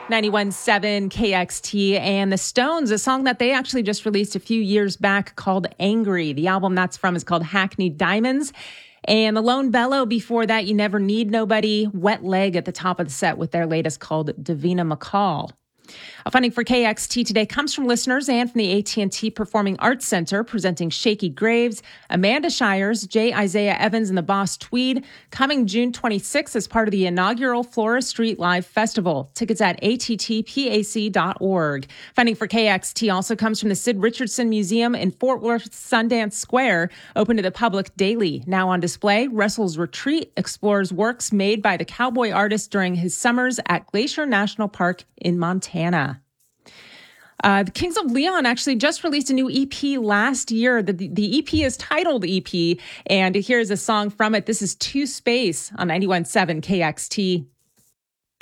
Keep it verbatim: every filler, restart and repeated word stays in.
ninety-one point seven K X T and the Stones, a song that they actually just released a few years back called Angry. The album that's from is called Hackneyed Diamonds. And the Lone Bellow before that, You Never Need Nobody. Wet Leg at the top of the set with their latest called Davina McCall. Funding for K X T today comes from listeners and from the A T and T Performing Arts Center, presenting Shaky Graves, Amanda Shires, J. Isaiah Evans, and the Boss Tweed, coming June twenty-sixth as part of the inaugural Flora Street Live Festival. Tickets at A T T P A C dot org. Funding for K X T also comes from the Sid Richardson Museum in Fort Worth Sundance Square, open to the public daily. Now on display, Russell's Retreat explores works made by the cowboy artist during his summers at Glacier National Park in Montana. Uh, the Kings of Leon actually just released a new E P last year. The, the E P is titled E P, and here's a song from it. This is Two Space on ninety-one point seven K X T.